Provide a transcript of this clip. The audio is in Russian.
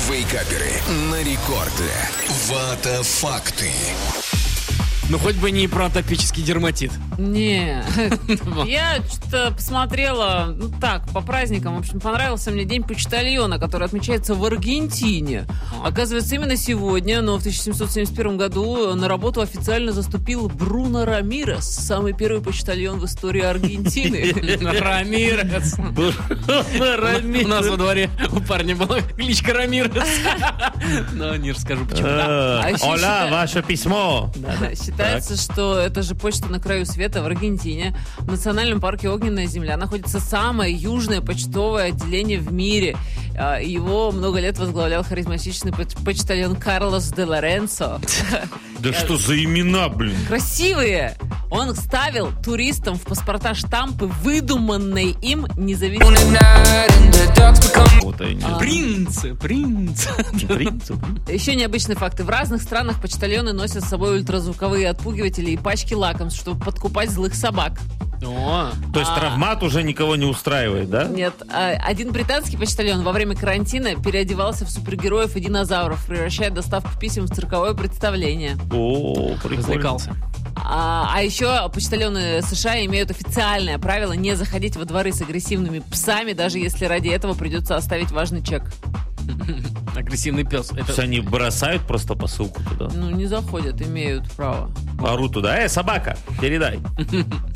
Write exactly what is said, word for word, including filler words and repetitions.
Вейкаперы на рекорде. Вата факты. Ну, хоть бы не про атопический дерматит. Не, я что-то посмотрела, ну так, по праздникам. В общем, понравился мне День почтальона, который отмечается в Аргентине. Оказывается, именно сегодня, но в тысяча семьсот семьдесят первом году на работу официально заступил Бруно Рамирес, самый первый почтальон в истории Аргентины. Рамирес. У нас во дворе у парня была кличка Рамирес. Но не расскажу, почему. Оля, ваше письмо. Да-да, считается, что это же почта на краю света в Аргентине. В национальном парке Огненная земля находится самое южное почтовое отделение в мире. Его много лет возглавлял харизматичный почтальон Карлос де Лоренцо. Да что за имена, блин? Красивые! Он ставил туристам в паспорта штампы выдуманной им независимой... Вот они. Принцы, принцы. Еще необычные факты. В разных странах почтальоны носят с собой ультразвуковые отпугиватели и пачки лакомств, чтобы подкупать злых собак. О, То есть А. травмат уже никого не устраивает, да? Нет, а, один британский почтальон во время карантина переодевался в супергероев и динозавров, превращая доставку писем в цирковое представление. О, прикольно. развлекался. А, а еще почтальоны США имеют официальное правило не заходить во дворы с агрессивными псами, даже если ради этого придется оставить важный чек. Агрессивный пес. То есть Это... они бросают просто посылку туда. Ну, не заходят, имеют право. Орут туда. Э, собака, передай.